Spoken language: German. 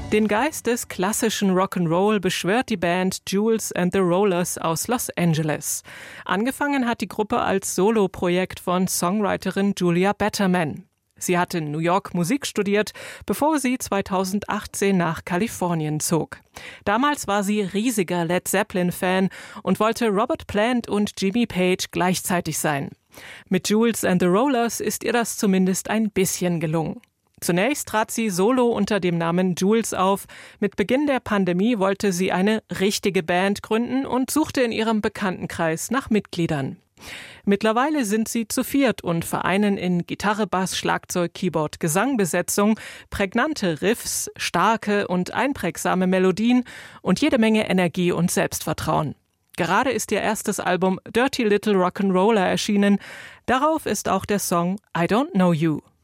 Den Geist des klassischen Rock'n'Roll beschwört die Band Jewels and the Rollers aus Los Angeles. Angefangen hat die Gruppe als Soloprojekt von Songwriterin Julia Betterman. Sie hat in New York Musik studiert, bevor sie 2018 nach Kalifornien zog. Damals war sie riesiger Led Zeppelin-Fan und wollte Robert Plant und Jimmy Page gleichzeitig sein. Mit Jewels and the Rollers ist ihr das zumindest ein bisschen gelungen. Zunächst trat sie solo unter dem Namen Jules auf. Mit Beginn der Pandemie wollte sie eine richtige Band gründen und suchte in ihrem Bekanntenkreis nach Mitgliedern. Mittlerweile sind sie zu viert und vereinen in Gitarre, Bass, Schlagzeug, Keyboard, Gesangbesetzung prägnante Riffs, starke und einprägsame Melodien und jede Menge Energie und Selbstvertrauen. Gerade ist ihr erstes Album Dirty Little Rock'n'Roller erschienen. Darauf ist auch der Song I Don't Know You.